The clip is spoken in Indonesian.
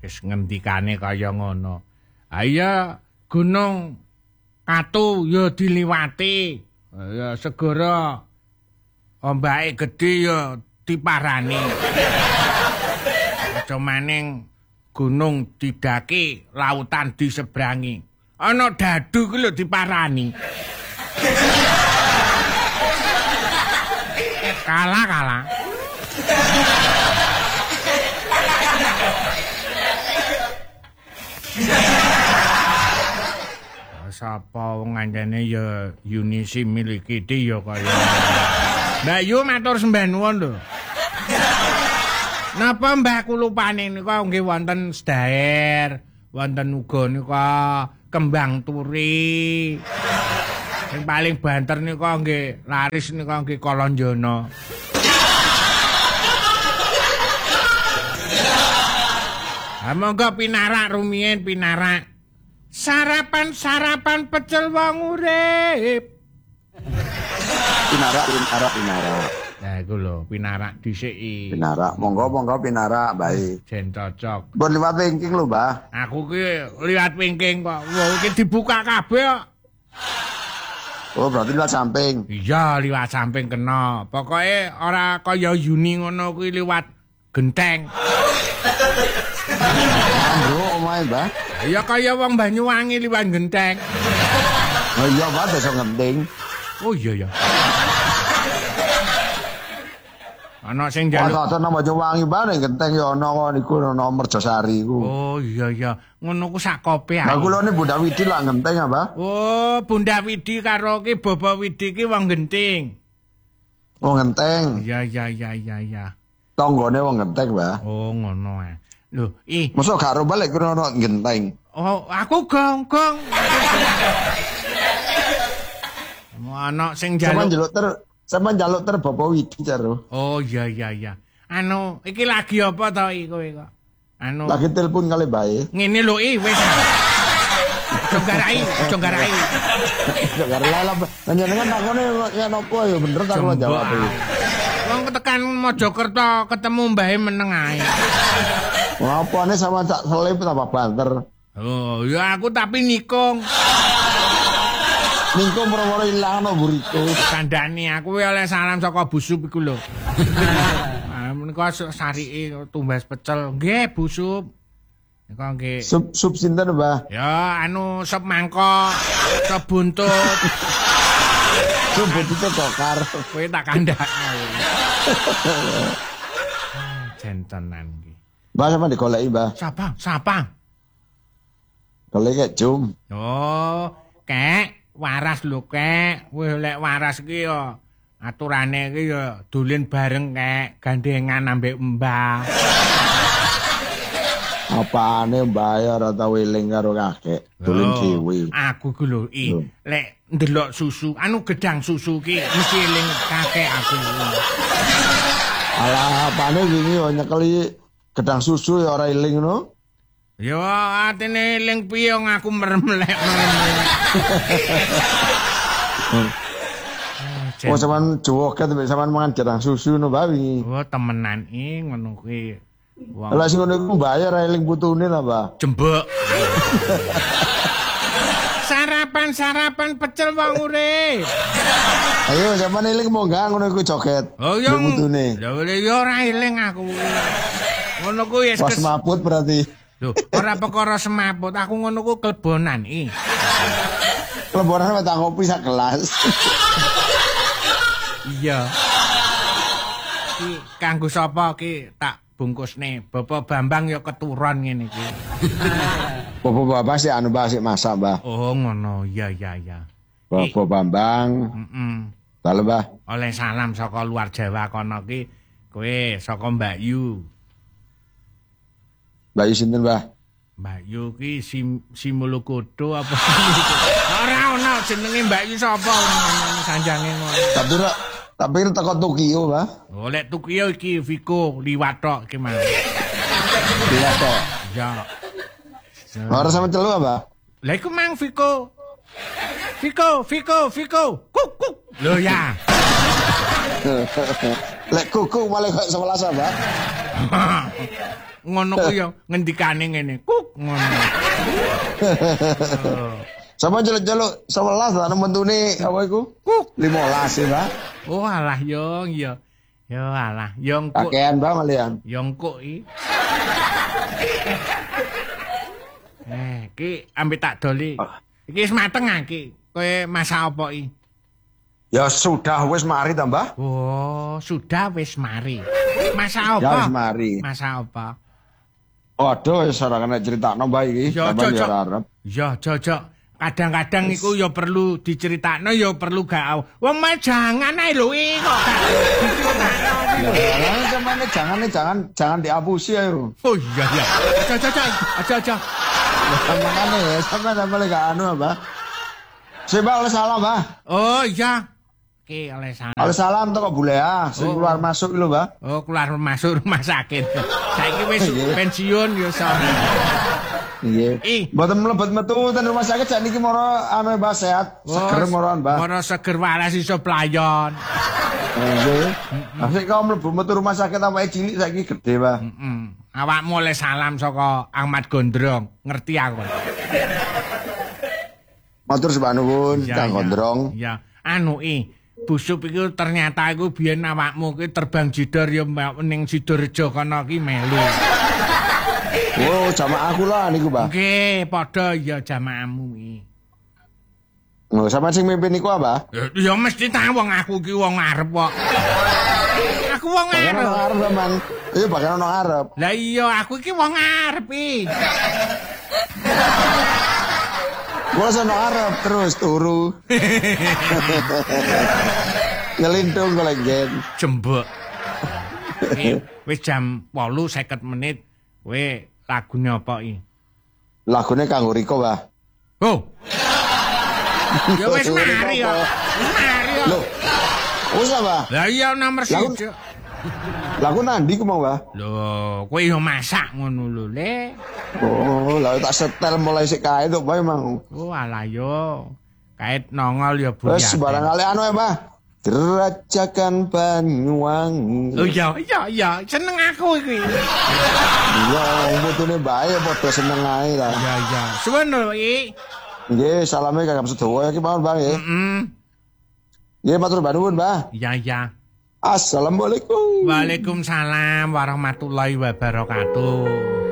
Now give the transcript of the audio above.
wis ngendikane kaya ngono. Iya gunung Katu ya diliwati. Ya segara ombake gedhe ya diparani. Aja maning gunung didaki, lautan disebrangi. Ana dadu ku lho diparani. Kalah. Sapa wong anjene ya Yunisi Milikiti ya kaya. Mbak Yu matur sembah nuwun lho. Napa Mbah kulupane nika nggih wonten sedaer, wonten uga nika kembang turi. Sing paling banter nika nggih laris nika nggih Kalonjana. Monggo pinarak rumiyin pinarak. Sarapan pecel wong urip. Pinarak. Nah iku lho, pinarak dhisiki. Pinarak, monggo pinarak, baik. Jen cocok. Bon liwat wingking lho, Mbah. Aku ki liwat wingking kok. Wah, iki dibuka kabeh kok. Oh, berarti liwat samping. Iya, liwat samping kena. Pokoke ora kaya Yuni ngono kuwi liwat genteng. Bro, omahe, Mbah. Ya kaya wong Banyuwangi liwat genteng. Oh iya, Mbah, desa genting. Oh iya ya. Ana sing njaluk. Ana nama Banyuwangi Mbah ning genteng ya ana kok niku ana Merjasari ku. Oh iya. Ngono ku sak kope ae. Lah kula ne Bunda Widi lah genteng ya, Mbah. Oh, Bunda Widi karo ki Bapa Widi ki wong genting. Wong genteng. Ya. Tanggane wong genteng, Mbah. Oh, ngono ae. Lho, mosok gak ro balik kira ana genteng. Oh, aku gong-gong. Ana sing njaluk. Sampeyan njaluk ter Bapak Widi karo. Oh iya. Anu, iki lagi apa to iki kowe kok? Anu. Lagi telepon kali bae. Ngene lho wis. Jonggarai. Jonggarai lah. Panjenengan takone yen apa ya bener tak kula jawab iki. Wong tekan Mojokerto ketemu mbahe meneng ae. Ngapane sama cak selip apa banter? Oh, ya aku tapi nikung. Nikung moro-moro ilang no buriko. Kandhani aku oleh salam saka Busup iku lho. Menika sarike tumbas pecel. Nggih, Busup. Nika nggih. Sup sinten, Mbah? Ya, anu sop mangkok, sop buntut. Sop buntut kokar. Kowe tak kandhakno. Jentenan iki. Mbah sampe digoleki, Mbah. Sapa? Goleki Jum. Oh, Kek, waras lho, Kek. Wis lek waras iki ya aturane iki ya dolen bareng, Kek, gandengan ambek Mbah. Apane Mbah ya ora tau eling karo kakek. Dolen dhewe. Aku ku lho, lek ndelok susu, anu gedang susu ki mesti eling kakek aku. Alah, apane wingi yo nyekeli gedang susu ya ora eling no? Yo atine eling piye wong aku merem-lek. Oh, sampean joget sampean mangan gedang susu no Mbah wingi. Oh, temenan ngono kuwi. Lah sing ngono iku mbayar ora eling putune ta, Mbah? Jembek. Sarapan pecel wong urip. Ayo sampean eling monggah ngono iku joget. Oh iya. Putune. Lah ora eling aku. Ngono kuwi wis pas mabut berarti. Lho, ora perkara semaput, aku ngono ku klebonan iki. Klebonan wis tak kopi sak gelas. Iya. Ki kanggo sapa ki tak bungkusne. Bapak Bambang ya keturon ngene iki. Bapak sih anu Mbah sik masak, Mbah. Oh, ngono. Iya. Bapak Bambang. Halo, Mbah. Oleh salam saka luar Jawa kono ki kowe saka Mbak Yu. Mbak Yu sinten, Mbah? Mbak Yu ki Simulukudu apa? Ora ono jenenge Mbak Yu sapa sanjange ngono. Tapi teko Tokyo, Mbah. Oh, lek Tokyo iki Viko liwat tok iki mah. Liwat tok. Ya. Ora sama telu, Mbah. Lah iku mang Viko. Kuk. Lho ya. Lek kuku malah kok 11, Mbah. Ngono ku ya ngendikane ngene. Kuk ngono. Sama jeluk-jeluk 11 lah mentune apa iku? Kuk 15 ya, Mbak. Oh alah yo iya. Yo alah, yo engko. Kakean Mbak malian. Yo engko iki. Ki ambek tak doli. Iki wis mateng iki. Kowe masak apa iki? Ya sudah wis mari ta, Mbah? Oh, sudah wis mari. Masak apa? Ya wis mari. Masak apa? Waduh wis ora kena critakno Mbah iki. Sampeyan ya arep. Ya, jojok. Kadang-kadang iku ya perlu diceritakno ya perlu gak. Wong mah jangan ae lho iki kok gak diceritakno. Jangan dihapusi ayo. Oh iya iya. Aja. Makane ya sampe gak anu apa. Sembah oleh salam, Mbah. Oh iya. Oke, oleh salam. Oleh salam toko Bulea, sing keluar masuk lho, Mbah. Oh, keluar masuk rumah sakit. Saiki wis pensiun ya sono. Iya. Mboten mlebet metu ten rumah sakit sakniki moro ame Mbah sehat, seger moro Mbah. Moro seger waras iso playon. Nggih. Asik kok mlebu metu rumah sakit awake cilik saiki gedhe, Mbah. Awakmu oleh salam saka Ahmad Gondrong, ngerti aku. Matur sembah nuwun Kang Gondrong. Iya. Anu busuk iki ternyata iku biyen awakmu ki terbang jidor ya ning Sidorejo kono ki melu. Oh, jamaahku lah niku, Mbah. Nggih, padha ya jamaahmu iki. Oh, sampeyan sing mimpin niku apa? Ya mesti ta wong aku ki wong arep kok. Aku wong arep. Wong arep, Bang. Iya, bakal ono arep. Lah iya, aku iki wong arep iki. Gua sono arep terus turu. Ngelintung kok lagi. Jembek. Wis jam 8:50 menit. Kowe lagune apa iki? Lagune kanggo Riko, Mbah. Oh. Ya wis mari ya. Wis mari ya. Loh. Wis Mbah. Lah iya nomor 1. Lagu nandi ku mau, Mbah? Lho, kowe yo masak ngono lho, Le. Oh, lah tak setel mulai sik kae to, Mbah emang. Oh, alah yo. Kait nongol ya Bu. Wis sembarang kali anu ya, Mbah. Derajakan Banyuwangi. Oh iya, seneng aku iki. Iya, mutune bae padha seneng ae lah. Iya. Suwun lho iki. Nggih, salame Kang Sedawa iki mawon, Bang nggih. Nggih, matur nuwun, Mbah. Iya. Assalamualaikum. Waalaikumsalam warahmatullahi wabarakatuh.